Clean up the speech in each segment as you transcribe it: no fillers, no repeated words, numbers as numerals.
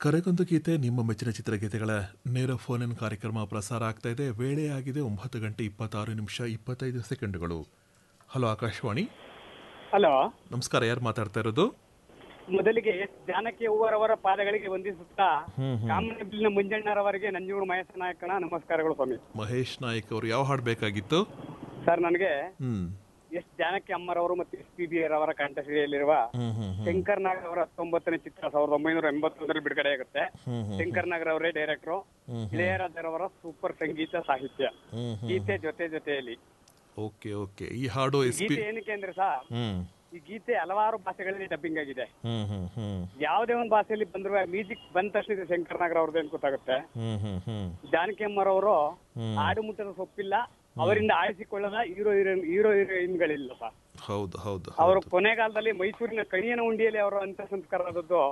ಕರೆಗೊಂದು ಗೀತೆ ನಿಮ್ಮ ಮೆಚ್ಚಿನ ಚಿತ್ರಗೀತೆಗಳ ನೇರ ಫೋನ್ ಇನ್ ಕಾರ್ಯಕ್ರಮ ಪ್ರಸಾರ ಆಗ್ತಾ ಇದೆ. ವೇಳೆ ಆಗಿದೆ 9:26 ನಿಮಿಷ 25 ಸೆಕೆಂಡುಗಳು. ಹಲೋ ಆಕಾಶವಾಣಿ. ಹಲೋ, ನಮಸ್ಕಾರ. ಯಾರು ಮಾತಾಡ್ತಾ ಇರೋದು? ಮೊದಲಿಗೆ ಜಾನಕಿ ಹೂವರವರ ಪಾದಗಳಿಗೆ ವಂದಿಸುತ್ತಾ ಕಾಮನಬಿಲ್ಲಿನ ಮುಂಜಣ್ಣರವರಿಗೆ ನಂಜೂರು ಮಹೇಶ ನಾಯಕನ ನಮಸ್ಕಾರಗಳು ಸ್ವಾಮಿ. ಮಹೇಶ್ ನಾಯಕ್ ಅವರು ಯಾವ ಹಾಡು ಬೇಕಾಗಿತ್ತು ಸರ್? ನನಗೆ ಎಸ್ ಜಾನಕಿ ಅಮ್ಮರವರು ಮತ್ತು SPB ರವರ ಕಂಠಸಿರಿಯಲ್ಲಿರುವ ಶಂಕರ್ ನಾಗ್ ಅವರ 19ನೇ ಚಿತ್ರ 1981ರಲ್ಲಿ ಬಿಡುಗಡೆ ಆಗುತ್ತೆ. ಶಂಕರ್ ನಾಗ್ ಅವರೇ ಡೈರೆಕ್ಟರ್, ಇಳೆಯರಾಜರವರ ಸೂಪರ್ ಸಂಗೀತ ಸಾಹಿತ್ಯ, ಗೀತೆ ಜೊತೆ ಜೊತೆಯಲ್ಲಿ. Okay okay. ಈ ಹಾಡು ಗೀತೆ ಏನಕ್ಕೆ ಅಂದ್ರೆ ಸರ್, ಈ ಗೀತೆ ಹಲವಾರು ಭಾಷೆಗಳಲ್ಲಿ ಡಬ್ಬಿಂಗ್ ಆಗಿದೆ. ಯಾವುದೇ ಒಂದು ಭಾಷೆಯಲ್ಲಿ ಬಂದ್ರು ಮ್ಯೂಸಿಕ್ ಬಂದ ತಕ್ಷಣ ಶಂಕರ್ ನಾಗ್ ಅವ್ರದ್ದು ಅಂತ ಗೊತ್ತಾಗುತ್ತೆ. ಜಾನಕಿ ಅಮ್ಮರವರು ಆಡು ಮುಟ್ಟದ ಸೊಪ್ಪಿಲ್ಲ, ಅವರಿಂದ ಆರಿಸಿಕೊಳ್ಳದ ಹೀರೋ ಹೀರೋಯಿನ್ಗಳಿಲ್ಲ ಸರ್. ಹೌದು ಹೌದು. ಅವರು ಕೊನೆಗಾಲದಲ್ಲಿ ಮೈಸೂರಿನ ಕಣಿಯನ ಉಂಡಿಯಲ್ಲಿ ಅವರ ಅಂತ್ಯ ಸಂಸ್ಕಾರ ಆದದ್ದು.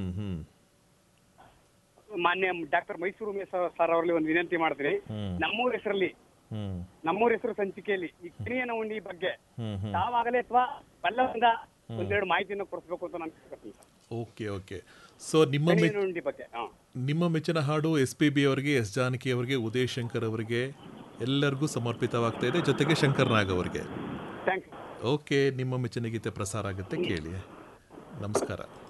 ಮಾನ್ಯ ಡಾಕ್ಟರ್ ಮೈಸೂರು ಸರ್ ಅವರಲ್ಲಿ ಒಂದು ವಿನಂತಿ ಮಾಡ್ತೀನಿ, ನಮ್ಮೂರ ಹೆಸರು ಸಂಚಿಕೆಯಲ್ಲಿ ಈ ಕಣಿಯನ ಉಂಡಿ ಬಗ್ಗೆ ತಾವಾಗಲೇ ಅಥವಾ ಬಲ್ಲದಿಂದ ಒಂದೆರಡು ಮಾಹಿತಿಯನ್ನು ಕೊಡಿಸ್ಬೇಕು ಅಂತ ನಾನು ಕೇಳ್ತೀನಿ ಸರ್. Okay okay. ಸೊ ನಿಮ್ಮ ಮೆಚ್ಚಿನ ಹಾಡು SPB ಅವರಿಗೆ, ಎಸ್ ಜಾನಕಿ ಅವರಿಗೆ, ಉದಯ್ ಶಂಕರ್ ಅವರಿಗೆ ಎಲ್ಲರಿಗೂ ಸಮರ್ಪಿತವಾಗ್ತಾ ಇದೆ, ಜೊತೆಗೆ ಶಂಕರ್ ನಾಗ್ ಅವರಿಗೆ. ಓಕೆ, ನಿಮ್ಮ ಮೆಚ್ಚಿನ ಗೀತೆ ಪ್ರಸಾರ ಆಗುತ್ತೆ, ಕೇಳಿ. ನಮಸ್ಕಾರ.